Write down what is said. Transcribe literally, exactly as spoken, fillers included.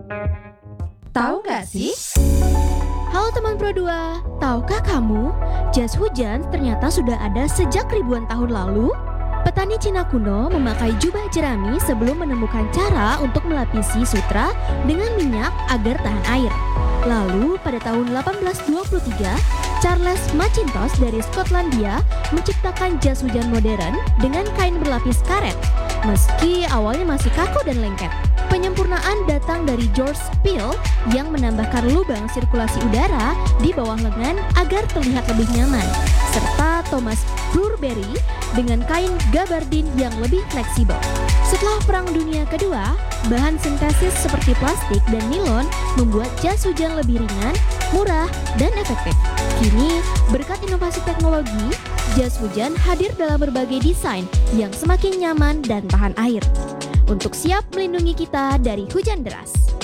Tahu nggak sih? Halo teman Pro dua, tahukah kamu, jas hujan ternyata sudah ada sejak ribuan tahun lalu? Petani Cina kuno memakai jubah jerami sebelum menemukan cara untuk melapisi sutra dengan minyak agar tahan air. Lalu pada tahun delapan belas dua puluh tiga, Charles Mackintosh dari Skotlandia menciptakan jas hujan modern dengan kain berlapis karet. Meski awalnya masih kaku dan lengket, penyempurnaan datang dari George Peel yang menambahkan lubang sirkulasi udara di bawah lengan agar terlihat lebih nyaman, serta Thomas Burberry dengan kain gabardine yang lebih fleksibel. Setelah Perang Dunia Kedua, bahan sintesis seperti plastik dan nilon membuat jas hujan lebih ringan, murah, dan efektif. Kini, berkat inovasi teknologi, jas hujan hadir dalam berbagai desain yang semakin nyaman dan tahan air untuk siap melindungi kita dari hujan deras.